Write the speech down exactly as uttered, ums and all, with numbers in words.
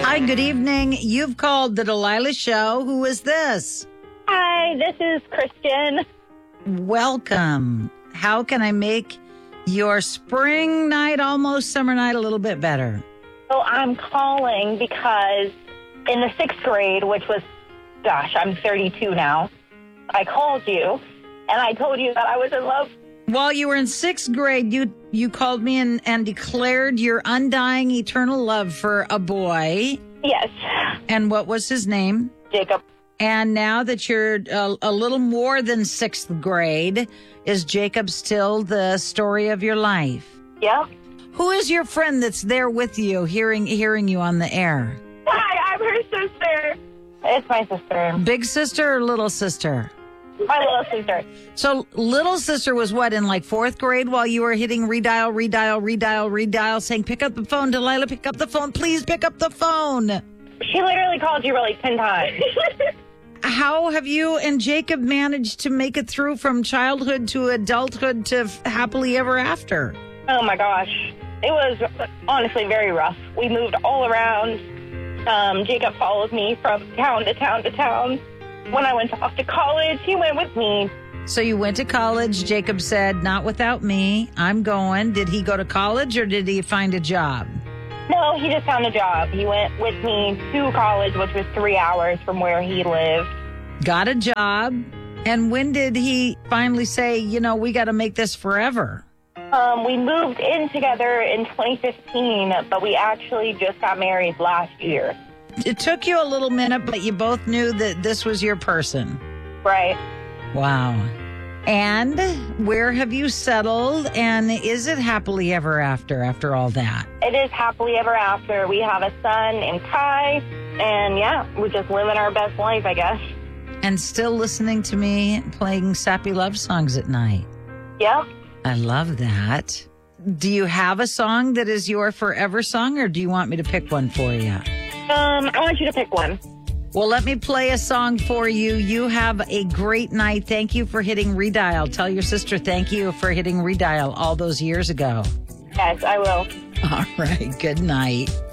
Hi, good evening. You've called the Delilah Show. Who is this? Hi, this is Christian. Welcome. How can I make your spring night, almost summer night, a little bit better? So I'm calling because in the sixth grade, which was, gosh, I'm thirty-two now, I called you and I told you that I was in love. While you were in sixth grade, you you called me and, and declared your undying eternal love for a boy. Yes. And what was his name? Jacob. And now that you're a, a little more than sixth grade, is Jacob still the story of your life? Yeah. Who is your friend that's there with you, hearing hearing you on the air? Hi, I'm her sister. It's my sister. Big sister or little sister? My little sister. So little sister was what, in like fourth grade while you were hitting redial, redial, redial, redial, saying, pick up the phone, Delilah, pick up the phone, please pick up the phone. She literally called you like ten times. How have you and Jacob managed to make it through from childhood to adulthood to happily ever after? Oh my gosh. It was honestly very rough. We moved all around. Um, Jacob followed me from town to town to town. When I went off to college, he went with me. So you went to college. Jacob said, not without me. I'm going. Did he go to college or did he find a job? No, he just found a job. He went with me to college, which was three hours from where he lived. Got a job. And when did he finally say, you know, we got to make this forever? Um, we moved in together in twenty fifteen, but we actually just got married last year. It took you a little minute, but you both knew that this was your person. Right. Wow. And where have you settled? And is it happily ever after, after all that? It is happily ever after. We have a son named Kai, and yeah, we're just living our best life, I guess. And still listening to me playing sappy love songs at night. Yeah. I love that. Do you have a song that is your forever song, or do you want me to pick one for you? Um, I want you to pick one. Well, let me play a song for you. You have a great night. Thank you for hitting redial. Tell your sister thank you for hitting redial all those years ago. Yes, I will. All right. Good night.